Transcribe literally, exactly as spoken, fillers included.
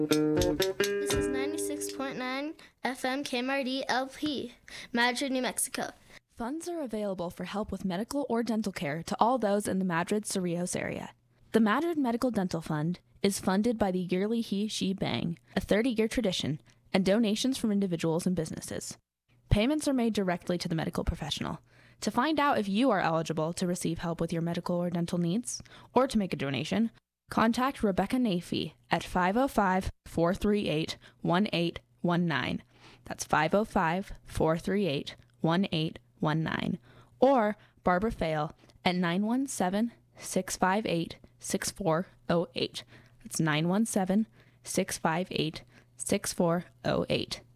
This is ninety-six point nine F M K M R D L P, Madrid, New Mexico. Funds are available for help with medical or dental care to all those in the Madrid-Cerrillos area. The Madrid Medical Dental Fund is funded by the yearly He-She Bang, a thirty-year tradition, and donations from individuals and businesses. Payments are made directly to the medical professional. To find out if you are eligible to receive help with your medical or dental needs, or to make a donation, contact Rebecca Nafee at five oh five, four three eight, one eight one nine. That's five oh five, four three eight, one eight one nine. Or Barbara Fail at nine one seven, six five eight, six four oh eight. That's nine one seven, six five eight, six four oh eight.